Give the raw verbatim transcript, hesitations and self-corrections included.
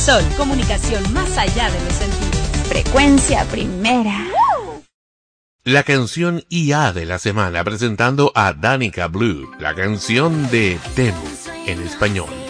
Sol, comunicación más allá de los sentidos. Frecuencia primera. La canción I A de la semana presentando a Danica Blue, la canción de Temu en español.